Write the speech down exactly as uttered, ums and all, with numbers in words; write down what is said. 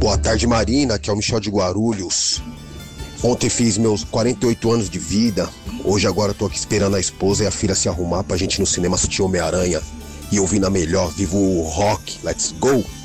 Boa tarde, Marina, que é o Michel de Guarulhos. Ontem fiz meus quarenta e oito anos de vida. Hoje agora eu tô aqui esperando a esposa e a filha se arrumar pra gente ir no cinema assistir Homem-Aranha. E ouvir na melhor, vivo o rock, let's go!